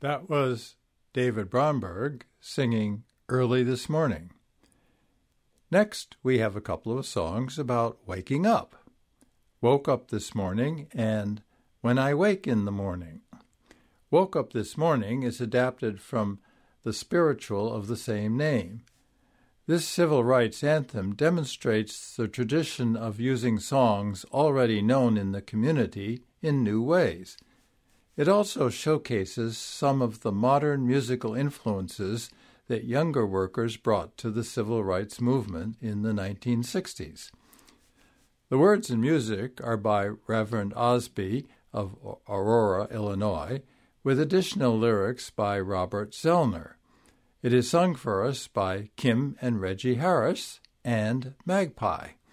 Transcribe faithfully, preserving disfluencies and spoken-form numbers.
That was David Bromberg singing Early This Morning. Next, we have a couple of songs about waking up. Woke Up This Morning and When I Wake in the Morning. Woke Up This Morning is adapted from the spiritual of the same name. This civil rights anthem demonstrates the tradition of using songs already known in the community in new ways. It also showcases some of the modern musical influences that younger workers brought to the civil rights movement in the nineteen sixties. The words and music are by Reverend Osby of Aurora, Illinois, with additional lyrics by Robert Zellner. It is sung for us by Kim and Reggie Harris and Magpie.